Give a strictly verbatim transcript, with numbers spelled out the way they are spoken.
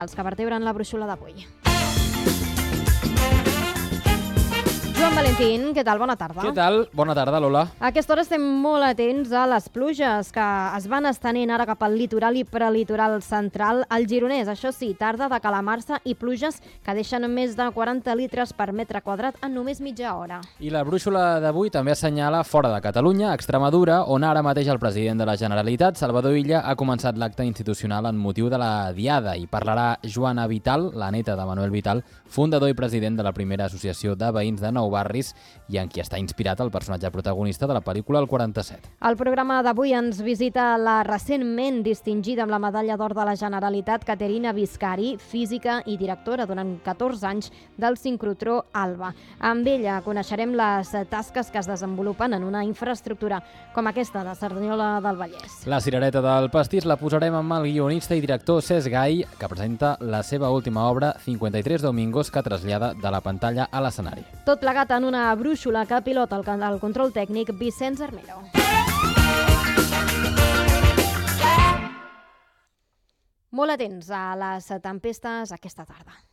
els que vertebren la brúixola d'avui. Joan Valentín, què tal? Bona tarda. Què tal? Bona tarda, Lola. A aquesta hora estem molt atents a les pluges que es van estenent ara cap al litoral i prelitoral central. Al Gironès, això sí, tarda de calamarsa i pluges que deixen més de quaranta litres per metre quadrat en només mitja hora. I la brúixola d'avui també assenyala fora de Catalunya, Extremadura, on ara mateix el president de la Generalitat, Salvador Illa, ha començat l'acte institucional en motiu de la Diada i parlarà Joana Vital, la neta de Manuel Vital, fundador i president de la primera associació de veïns de Nou Barris i en qui està inspirat el personatge protagonista de la pel·lícula El quaranta-set. Al programa d'avui ens visita la recentment distingida amb la medalla d'or de la Generalitat, Caterina Viscari, física i directora durant catorze anys del sincrotró Alba. Amb ella coneixerem les tasques que es desenvolupen en una infraestructura com aquesta de Cerdanyola del Vallès. La cirereta del pastís la posarem amb el guionista i director Cesc Gai, que presenta la seva última obra, cinquanta-tres Domingos, que trasllada de la pantalla a l'escenari. Tot plegat en una brúixola que pilota el, el control tècnic Vicenç Armero. Molt atents a les tempestes aquesta tarda.